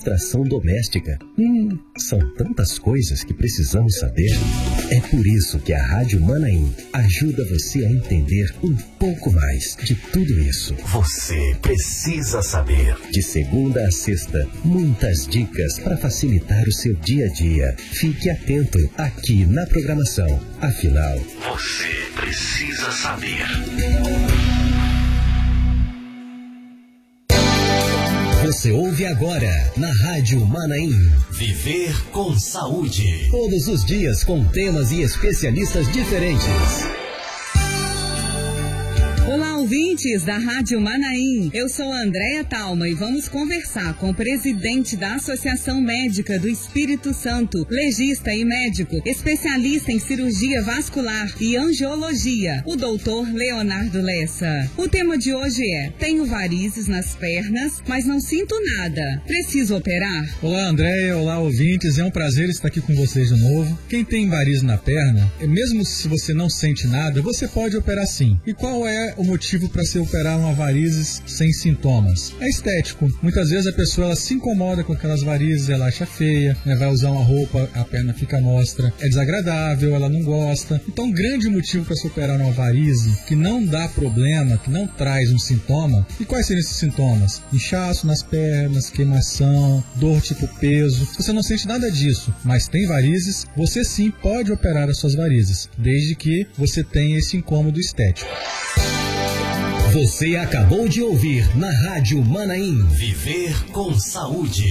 administração doméstica. São tantas coisas que precisamos saber. É por isso que a Rádio Manaim ajuda você a entender um pouco mais de tudo isso. Você precisa saber. De segunda a sexta, muitas dicas para facilitar o seu dia a dia. Fique atento aqui na programação. Afinal, você precisa saber. Você ouve agora na Rádio Manaim. Viver com saúde. Todos os dias com temas e especialistas diferentes. Olá, ouvintes da Rádio Manaim. Eu sou a Andréia Talma e vamos conversar com o presidente da Associação Médica do Espírito Santo, legista e médico, especialista em cirurgia vascular e angiologia, o doutor Leonardo Lessa. O tema de hoje é: tenho varizes nas pernas, mas não sinto nada. Preciso operar? Olá, Andréia. Olá, ouvintes. É um prazer estar aqui com vocês de novo. Quem tem varizes na perna, mesmo se você não sente nada, você pode operar sim. E qual é o motivo para se operar uma varizes sem sintomas? É estético. Muitas vezes a pessoa ela se incomoda com aquelas varizes, ela acha feia, vai usar uma roupa, a perna fica à mostra, é desagradável, ela não gosta. Então, um grande motivo para se operar uma varize que não dá problema, que não traz um sintoma. E quais seriam esses sintomas? Inchaço nas pernas, queimação, dor tipo peso. Se você não sente nada disso, mas tem varizes, você sim pode operar as suas varizes, desde que você tenha esse incômodo estético. Você acabou de ouvir na Rádio Manaim. Viver com saúde.